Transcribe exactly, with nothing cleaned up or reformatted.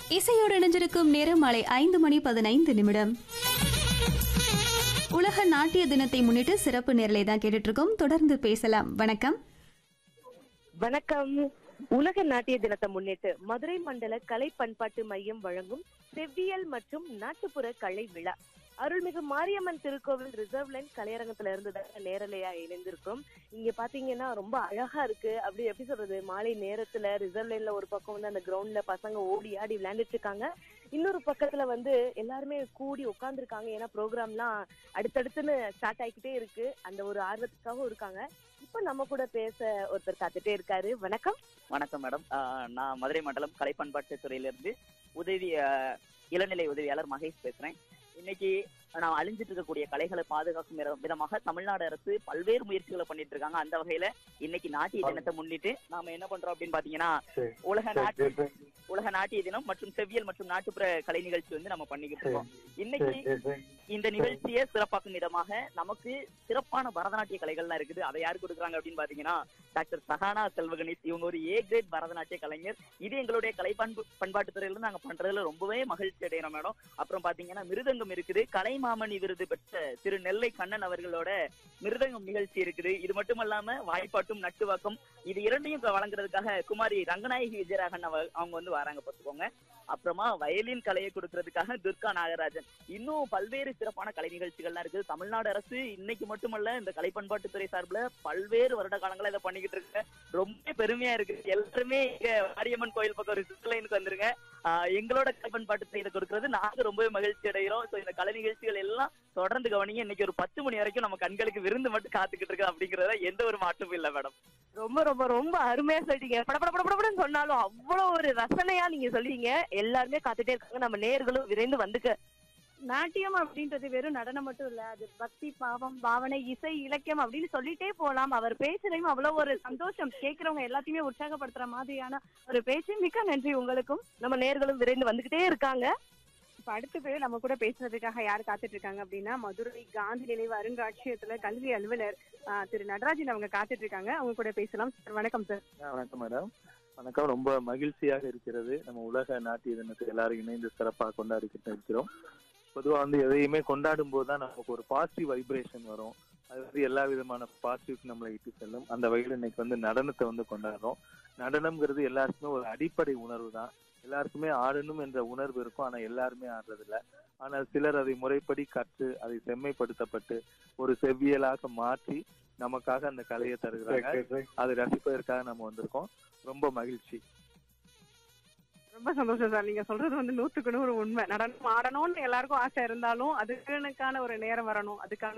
இசையோடு இணைஞ்சிருக்கும் நேரம் மாலை ஐந்து மணி பதினைந்து நிமிடம். உலக நாட்டிய தினத்தை முன்னிட்டு சிறப்பு நேரலை தான் கேட்டுட்டு இருக்கோம். தொடர்ந்து பேசலாம். வணக்கம். வணக்கம். உலக நாட்டிய தினத்தை முன்னிட்டு மதுரை மண்டல கலை பண்பாட்டு மையம் வழங்கும் செவ்வியல் மற்றும் நாட்டுப்புற கலை விழா அருள்மிகு மாரியம்மன் திருக்கோவில் ரிசர்வ் லைன் கலையரங்கத்துல இருந்து தான் நேரலையா இணைந்திருக்கும். இங்க பாத்தீங்கன்னா ரொம்ப அழகா இருக்கு. அப்படி எப்படி சொல்றது, மாலை நேரத்துல ரிசர்வ் லைன்ல ஒரு பக்கம் வந்து அந்த கிரவுண்ட்ல பசங்க ஓடி ஆடி விளையாண்டுட்டு இருக்காங்க, இன்னொரு பக்கத்துல வந்து எல்லாருமே கூடி உட்கார்ந்து இருக்காங்க. ஏன்னா ப்ரோக்ராம்லாம் அடுத்தடுத்துன்னு ஸ்டார்ட் ஆகிக்கிட்டே இருக்கு. அந்த ஒரு ஆர்வத்துக்காகவும் இருக்காங்க. இப்ப நம்ம கூட பேச ஒருத்தர் காத்துட்டே இருக்காரு. வணக்கம். வணக்கம் மேடம். நான் மதுரை மண்டலம் கலை பண்பாட்டு துறையிலிருந்து உதவி இளநிலை உதவியாளர் மகேஷ் பேசுறேன். இன்னைக்கு நான் அழிஞ்சிட்டு இருக்கக்கூடிய கலைகளை பாதுகாக்கும் விதமாக தமிழ்நாடு அரசு பல்வேறு முயற்சிகளை பண்ணிட்டு இருக்காங்க. அந்த வகையில இன்னைக்கு நாட்டிய தினத்தை முன்னிட்டு நாம என்ன பண்றோம் அப்படின்னு பாத்தீங்கன்னா, உலக நாட்டிய உலக நாட்டிய தினம் மற்றும் செவ்வியல் மற்றும் நாட்டுப்புற கலை நிகழ்ச்சி வந்து நம்ம பண்ணிக்கிட்டு இருக்கோம். இன்னைக்கு இந்த நிகழ்ச்சியை சிறப்பாக்கும் விதமாக நமக்கு சிறப்பான பரதநாட்டிய கலைகள்லாம் இருக்குது. அதை யாரு கொடுக்குறாங்க அப்படின்னு பாத்தீங்கன்னா, டாக்டர் சஹானா செல்வகணேஷ். இவங்க ஒரு ஏ கிரேட் பரதநாட்டிய கலைஞர். இது எங்களுடைய கலை பண்பு பண்பாட்டு துறையில நாங்க பண்றதுல ரொம்பவே மகிழ்ச்சி அடைகிறோம் மேடம். அப்புறம் பாத்தீங்கன்னா மிருதங்கம் இருக்குது. கலை மாமணி விருது பெற்ற திரு நெல்லை கண்ணன் அவர்களோட மிருதங்கம் நிகழ்ச்சி இருக்குது. இது மட்டும் இல்லாம வாய்ப்பாட்டும் நட்டுவாக்கம் இது இரண்டையும் வழங்குறதுக்காக குமாரி ரங்கநாயகி விஜயராகன் அவங்க வந்து வராங்க பார்த்துக்கோங்க. அப்புறமா வயலின் கலையை கொடுக்கறதுக்காக துர்கா நாகராஜன். இன்னும் பல்வேறு சிறப்பான கலை நிகழ்ச்சிகள்லாம் இருக்குது. தமிழ்நாடு அரசு இன்னைக்கு மட்டுமல்ல, இந்த கலை பண்பாட்டுத்துறை சார்பில் பல்வேறு வருட காலங்களா இதை பண்ணிக்கிட்டு இருக்கு. ரொம்ப பெருமையா இருக்கு. எல்லாருமே இங்க மாரியம்மன் கோயில் பக்கம் ஒரு சுற்றுலைனுக்கு வந்துருங்க. ஆஹ் எங்களோட கலை பண்பாட்டுத்துறை இதை கொடுக்கறது நாங்க ரொம்பவே மகிழ்ச்சி அடைகிறோம். ஸோ இந்த கலை நிகழ்ச்சிகள் எல்லாம் தொடர்ந்து கவனிங்க. இன்னைக்கு ஒரு பத்து மணி வரைக்கும் நம்ம கண்களுக்கு விருந்து மட்டும் காத்துக்கிட்டு இருக்கு. அப்படிங்கறத எந்த ஒரு மாற்றமும் இல்லை மேடம். ரொம்ப ரொம்ப ரொம்ப அருமையா சொல்லிட்டீங்க. படப்படப்படப்படன்னு சொன்னாலும் அவ்வளவு ஒரு ரசனையா நீங்க சொல்றீங்க. எல்லாருமே காத்துட்டே இருக்காங்க. நம்ம நேயர்களும் விரைந்து வந்துக்க. நாட்டியம் அப்படின்றது வெறும் நடனம் மட்டும் இல்ல, அது பக்தி, பாவம், பாவனை, இசை, இலக்கியம் அப்படின்னு சொல்லிட்டே போலாம். அவர் பேசுறதையும் அவ்வளவு ஒரு சந்தோஷம், கேட்கிறவங்க எல்லாத்தையுமே உற்சாகப்படுத்துற மாதிரியான ஒரு பேச்சு. மிக்க நன்றி உங்களுக்கும். நம்ம நேயர்களும் விரைந்து வந்துகிட்டே இருக்காங்க. இப்ப அடுத்தது நம்ம கூட பேசுறதுக்காக யார் காத்துட்டு இருக்காங்க அப்படின்னா, மதுரை காந்தி நினைவு அருங்காட்சியகத்துல கல்வி அலுவலர் திரு நடராஜன் அவங்க காத்துட்டு இருக்காங்க. அவங்க கூட பேசலாம். வணக்கம் சார். வணக்கம் மேடம். வணக்கம். ரொம்ப மகிழ்ச்சியாக இருக்கிறது. நம்ம உலக நாட்டிய தினத்தை எல்லாரும் இணைந்து சிறப்பாக கொண்டாடிக்கிட்டு இருக்கிறோம். பொதுவாக வந்து எதையுமே கொண்டாடும் போது தான் நமக்கு ஒரு பாசிட்டிவ் வைப்ரேஷன் வரும். அது வந்து எல்லா விதமான பாசிட்டிவ் நம்மளை இட்டு செல்லும். அந்த வகையில் இன்னைக்கு வந்து நடனத்தை வந்து கொண்டாடுறோம். நடனம்ங்கிறது எல்லாருக்குமே ஒரு அடிப்படை உணர்வு தான். எல்லாருக்குமே ஆடணும் என்ற உணர்வு இருக்கும். ஆனா எல்லாருமே ஆடுறது இல்லை. ஆனால் சிலர் அதை முறைப்படி கற்று அதை செம்மைப்படுத்தப்பட்டு ஒரு செவ்வியலாக மாற்றி நமக்காக அந்த கலையை தருகிறாங்க. அதை ரசிப்பதற்காக நம்ம வந்திருக்கோம். ரொம்ப மகிழ்ச்சி. ரொம்ப சந்தோஷம் சார். நீங்க சொல்றது வந்து நூத்துக்கு நூறு உண்மை. நடனம் ஆடணும்னு எல்லாருக்கும் ஆசை இருந்தாலும் அதுக்கான ஒரு நேரம் வரணும், அதுக்கான